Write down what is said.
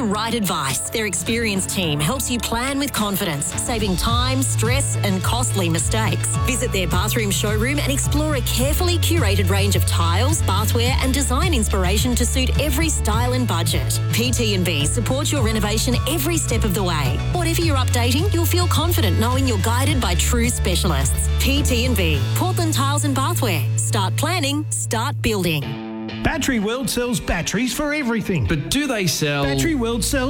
right advice. Their experienced team helps you plan with confidence, saving time, stress and costly mistakes. Visit their bathroom showroom and explore a carefully curated range of tiles, bathware and design inspiration to suit every style and budget. PT&B supports your renovation every step of the way. Whatever you're updating, you'll feel confident knowing you're guided by true specialists. PT&B, Portland Tiles and Bathware. Start planning, start building. Battery World sells batteries for everything. But do they sell... Battery World sells